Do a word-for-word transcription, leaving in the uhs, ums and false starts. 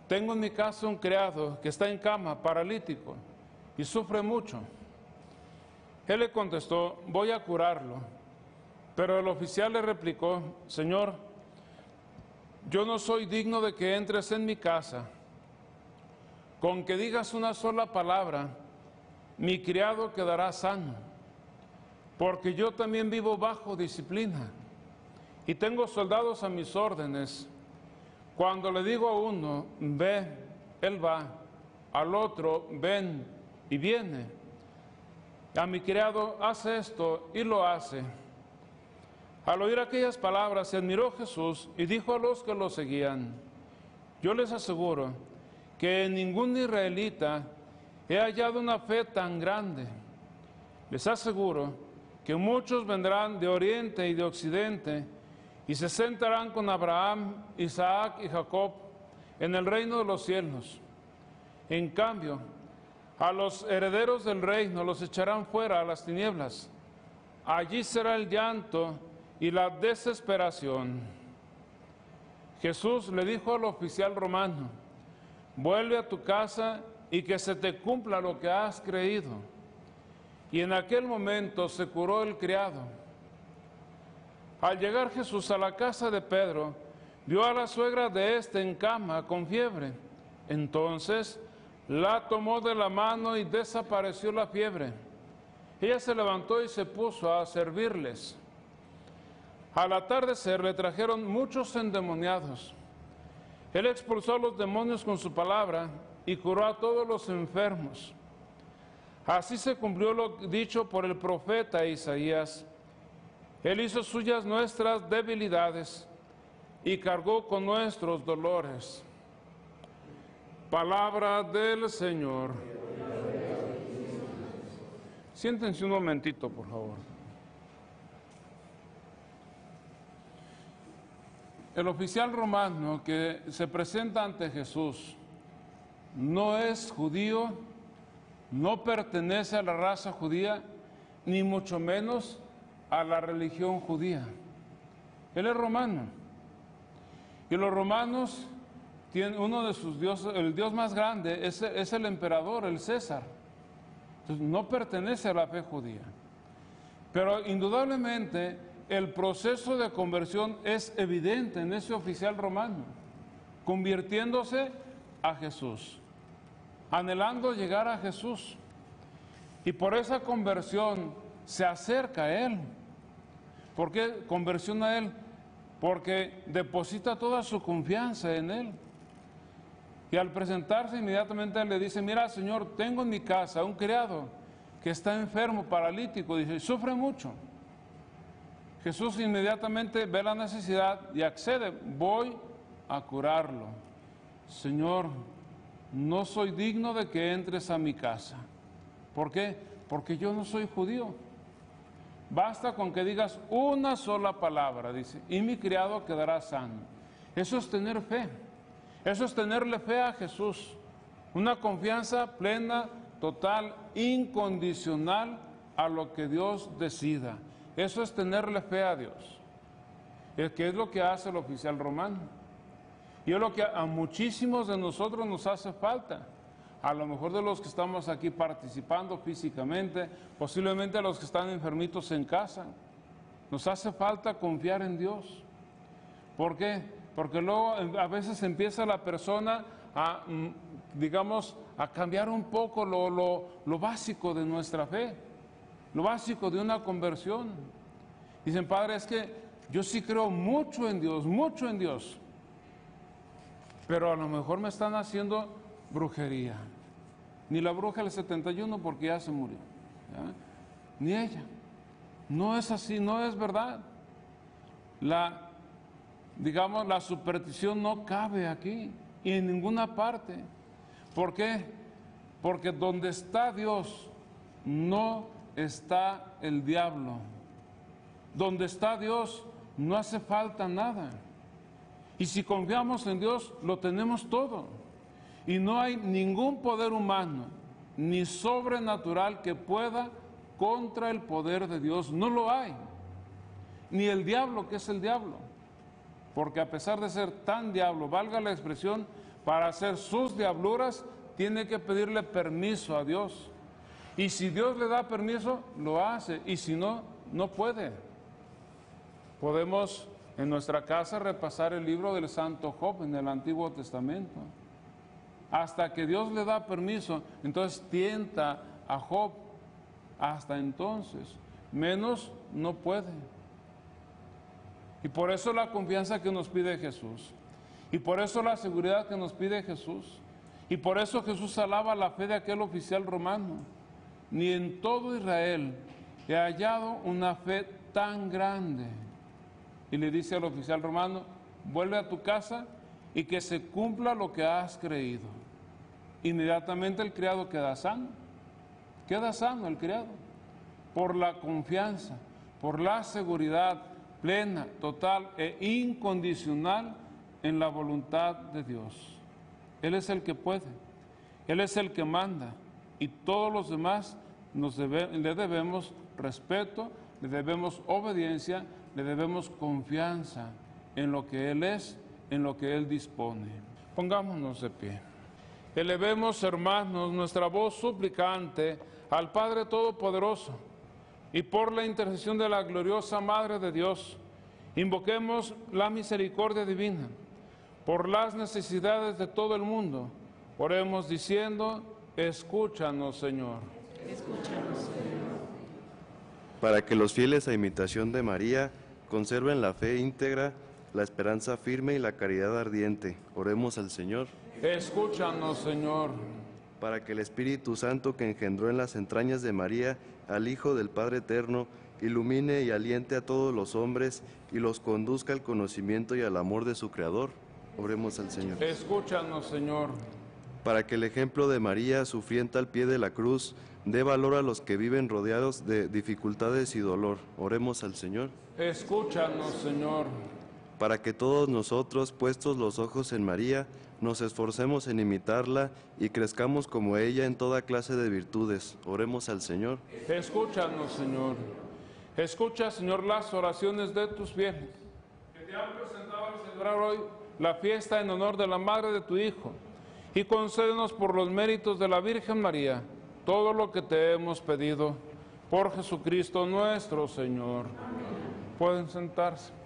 tengo en mi casa un criado que está en cama, paralítico, y sufre mucho. Él le contestó, voy a curarlo. Pero el oficial le replicó, Señor, yo no soy digno de que entres en mi casa. Con que digas una sola palabra, mi criado quedará sano, porque yo también vivo bajo disciplina y tengo soldados a mis órdenes. Cuando le digo a uno, ve, él va, al otro, ven, y viene. A mi criado, hace esto, y lo hace. Al oír aquellas palabras, se admiró Jesús y dijo a los que lo seguían, yo les aseguro que en ningún israelita he hallado una fe tan grande. Les aseguro que muchos vendrán de oriente y de occidente y se sentarán con Abraham, Isaac y Jacob en el reino de los cielos. En cambio, a los herederos del reino los echarán fuera a las tinieblas. Allí será el llanto y la desesperación. Jesús le dijo al oficial romano, vuelve a tu casa y que se te cumpla lo que has creído. Y en aquel momento se curó el criado. Al llegar Jesús a la casa de Pedro, vio a la suegra de éste en cama con fiebre. Entonces la tomó de la mano y desapareció la fiebre. Ella se levantó y se puso a servirles. Al atardecer le trajeron muchos endemoniados. Él expulsó a los demonios con su palabra y curó a todos los enfermos. Así se cumplió lo dicho por el profeta Isaías. Él hizo suyas nuestras debilidades y cargó con nuestros dolores. Palabra del Señor. Siéntense un momentito, por favor. El oficial romano que se presenta ante Jesús no es judío, no pertenece a la raza judía, ni mucho menos a la religión judía. Él es romano. Y los romanos tienen uno de sus dioses, el dios más grande es, es el emperador, el César. Entonces no pertenece a la fe judía. Pero indudablemente el proceso de conversión es evidente en ese oficial romano, convirtiéndose a Jesús, anhelando llegar a Jesús. Y por esa conversión se acerca a Él. ¿Por qué conversión a Él? Porque deposita toda su confianza en Él. Y al presentarse inmediatamente Él le dice, mira Señor, tengo en mi casa un criado que está enfermo, paralítico, dice, sufre mucho. Jesús inmediatamente ve la necesidad y accede, voy a curarlo. Señor, no soy digno de que entres a mi casa. ¿Por qué? Porque yo no soy judío. Basta con que digas una sola palabra, dice, y mi criado quedará sano. Eso es tener fe. Eso es tenerle fe a Jesús. Una confianza plena, total, incondicional a lo que Dios decida. Eso es tenerle fe a Dios. Es que es lo que hace el oficial romano. Y es lo que a muchísimos de nosotros nos hace falta. A lo mejor de los que estamos aquí participando físicamente, posiblemente a los que están enfermitos en casa. Nos hace falta confiar en Dios. ¿Por qué? Porque luego a veces empieza la persona a, digamos, a cambiar un poco lo, lo, lo básico de nuestra fe, lo básico de una conversión. Dicen, Padre, es que yo sí creo mucho en Dios, mucho en Dios, pero a lo mejor me están haciendo brujería. Ni la bruja del setenta y uno porque ya se murió, ¿ya? Ni ella. No es así, no es verdad. La, digamos, la superstición no cabe aquí y en ninguna parte. ¿Por qué? Porque donde está Dios no está el diablo. Donde está Dios no hace falta nada. Y si confiamos en Dios, lo tenemos todo. Y no hay ningún poder humano ni sobrenatural que pueda contra el poder de Dios. No lo hay. Ni el diablo, que es el diablo. Porque a pesar de ser tan diablo, valga la expresión, para hacer sus diabluras, tiene que pedirle permiso a Dios. Y si Dios le da permiso, lo hace, y si no, no puede. Podemos en nuestra casa repasar el libro del Santo Job en el Antiguo Testamento. Hasta que Dios le da permiso, entonces tienta a Job. Hasta entonces, menos no puede. Y por eso la confianza que nos pide Jesús. Y por eso la seguridad que nos pide Jesús. Y por eso Jesús alaba la fe de aquel oficial romano. Ni en todo Israel he hallado una fe tan grande. Y le dice al oficial romano, vuelve a tu casa y que se cumpla lo que has creído. Inmediatamente el criado queda sano. Queda sano el criado. Por la confianza, por la seguridad plena, total e incondicional en la voluntad de Dios. Él es el que puede, Él es el que manda, y todos los demás nos debe, le debemos respeto, le debemos obediencia, le debemos confianza en lo que Él es, en lo que Él dispone. Pongámonos de pie. Elevemos, hermanos, nuestra voz suplicante al Padre Todopoderoso, y por la intercesión de la gloriosa Madre de Dios, invoquemos la misericordia divina. Por las necesidades de todo el mundo, oremos diciendo, escúchanos, Señor. Escúchanos, Señor. Para que los fieles a imitación de María conserven la fe íntegra, la esperanza firme y la caridad ardiente, oremos al Señor. Escúchanos, Señor. Para que el Espíritu Santo que engendró en las entrañas de María al Hijo del Padre Eterno, ilumine y aliente a todos los hombres y los conduzca al conocimiento y al amor de su Creador. Oremos al Señor. Escúchanos, Señor. Para que el ejemplo de María, sufriente al pie de la cruz, dé valor a los que viven rodeados de dificultades y dolor. Oremos al Señor. Escúchanos, Señor. Para que todos nosotros, puestos los ojos en María, nos esforcemos en imitarla y crezcamos como ella en toda clase de virtudes. Oremos al Señor. Escúchanos, Señor. Escucha, Señor, las oraciones de tus fieles, que te han presentado al celebrar hoy la fiesta en honor de la Madre de tu Hijo, y concédenos por los méritos de la Virgen María todo lo que te hemos pedido, por Jesucristo nuestro Señor. Amén. Pueden sentarse.